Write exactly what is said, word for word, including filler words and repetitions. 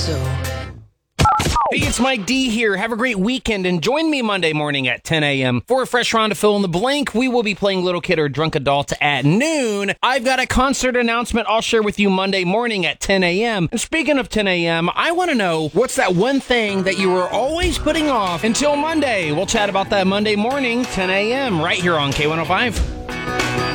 So. Hey, it's Mike D here. Have a great weekend and join me Monday morning at ten a.m. for a fresh round to fill in the blank. We will be playing Little Kid or Drunk Adult at noon. I've got a concert announcement I'll share with you Monday morning at ten a.m. And speaking of ten a.m., I want to know what's that one thing that you were always putting off until Monday. We'll chat about that Monday morning, ten a.m. right here on K one oh five.